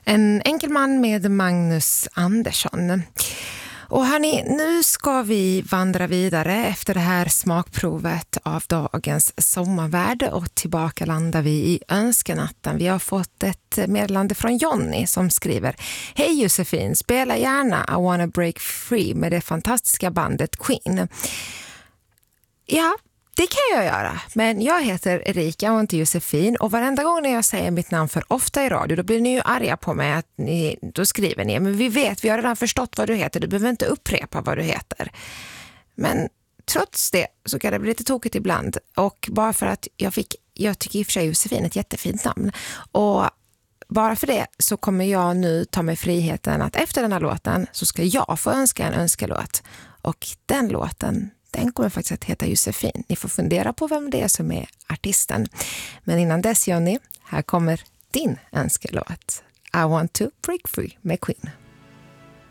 En enkel man med Magnus Andersson. Och hörni, nu ska vi vandra vidare efter det här smakprovet av dagens sommarvärld och tillbaka landar vi i önskenatten. Vi har fått ett meddelande från Jonny som skriver: Hej Josefin, spela gärna I Wanna Break Free med det fantastiska bandet Queen. Ja, det kan jag göra, men jag heter Erika och inte Josefin och varenda gång när jag säger mitt namn för ofta i radio då blir ni ju arga på mig att då skriver ni, men vi har redan förstått vad du heter, du behöver inte upprepa vad du heter. Men trots det så kan det bli lite tokigt ibland och bara för att jag tycker i och för sig Josefin ett jättefint namn och bara för det så kommer jag nu ta mig friheten att efter den här låten så ska jag få önska en önskelåt och den låten den kommer faktiskt att heta Josefin. Ni får fundera på vem det är som är artisten. Men innan dess, Jonny, här kommer din önskelåt. I Want to Break Free med Queen.